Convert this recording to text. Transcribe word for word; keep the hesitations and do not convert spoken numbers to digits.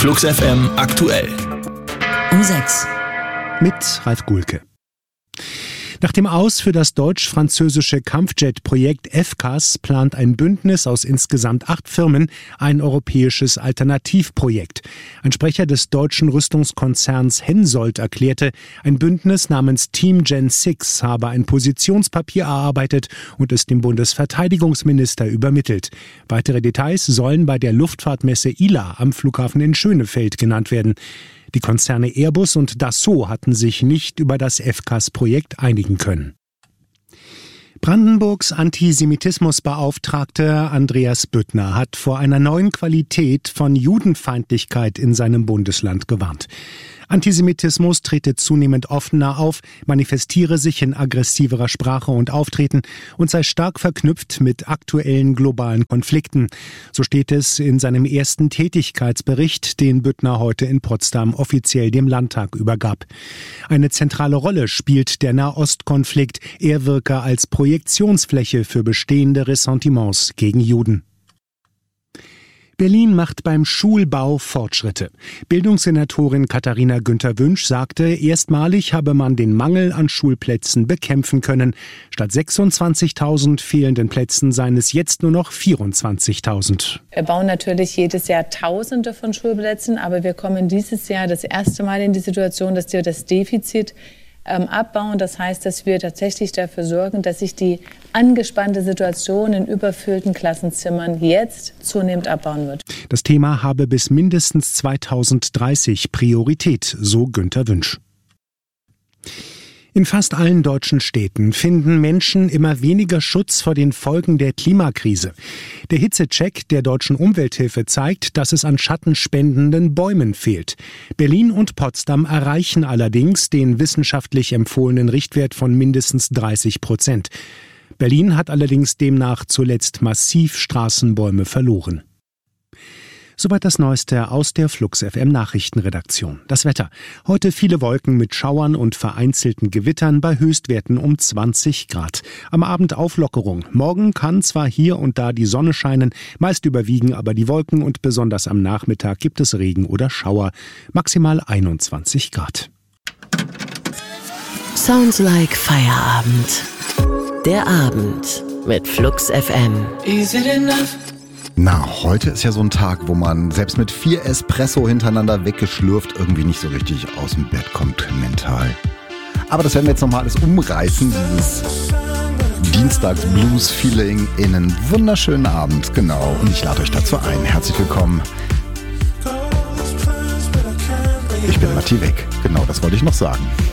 Flux F M aktuell. Um sechs. Mit Ralf Gulke. Nach dem Aus für das deutsch-französische Kampfjet-Projekt F C A S plant ein Bündnis aus insgesamt acht Firmen ein europäisches Alternativprojekt. Ein Sprecher des deutschen Rüstungskonzerns Hensoldt erklärte, ein Bündnis namens Team Gen sechs habe ein Positionspapier erarbeitet und es dem Bundesverteidigungsminister übermittelt. Weitere Details sollen bei der Luftfahrtmesse I L A am Flughafen in Schönefeld genannt werden. Die Konzerne Airbus und Dassault hatten sich nicht über das F C A S-Projekt einigen können. Brandenburgs Antisemitismusbeauftragter Andreas Büttner hat vor einer neuen Qualität von Judenfeindlichkeit in seinem Bundesland gewarnt. Antisemitismus trete zunehmend offener auf, manifestiere sich in aggressiverer Sprache und Auftreten und sei stark verknüpft mit aktuellen globalen Konflikten. So steht es in seinem ersten Tätigkeitsbericht, den Büttner heute in Potsdam offiziell dem Landtag übergab. Eine zentrale Rolle spielt der Nahostkonflikt. Er wirke als Projektionsfläche für bestehende Ressentiments gegen Juden. Berlin macht beim Schulbau Fortschritte. Bildungssenatorin Katharina Günther-Wünsch sagte, erstmalig habe man den Mangel an Schulplätzen bekämpfen können. Statt sechsundzwanzigtausend fehlenden Plätzen seien es jetzt nur noch vierundzwanzigtausend. Wir bauen natürlich jedes Jahr Tausende von Schulplätzen, aber wir kommen dieses Jahr das erste Mal in die Situation, dass wir das Defizit ähm, abbauen. Das heißt, dass wir tatsächlich dafür sorgen, dass sich die angespannte Situation in überfüllten Klassenzimmern jetzt zunehmend abbauen wird. Das Thema habe bis mindestens zweitausenddreißig Priorität, so Günther-Wünsch. In fast allen deutschen Städten finden Menschen immer weniger Schutz vor den Folgen der Klimakrise. Der Hitzecheck der Deutschen Umwelthilfe zeigt, dass es an schattenspendenden Bäumen fehlt. Berlin und Potsdam erreichen allerdings den wissenschaftlich empfohlenen Richtwert von mindestens dreißig Prozent. Berlin hat allerdings demnach zuletzt massiv Straßenbäume verloren. Soweit das Neueste aus der Flux F M Nachrichtenredaktion. Das Wetter. Heute viele Wolken mit Schauern und vereinzelten Gewittern bei Höchstwerten um zwanzig Grad. Am Abend Auflockerung. Morgen kann zwar hier und da die Sonne scheinen, meist überwiegen aber die Wolken und besonders am Nachmittag gibt es Regen oder Schauer. Maximal einundzwanzig Grad. Sounds like Feierabend. Der Abend mit Flux F M. Is it enough? Na, heute ist ja so ein Tag, wo man selbst mit vier Espresso hintereinander weggeschlürft irgendwie nicht so richtig aus dem Bett kommt mental. Aber das werden wir jetzt nochmal alles umreißen, dieses Dienstags-Blues-Feeling in einen wunderschönen Abend, genau. Und ich lade euch dazu ein. Herzlich willkommen. Ich bin Matti Weg, genau, das wollte ich noch sagen.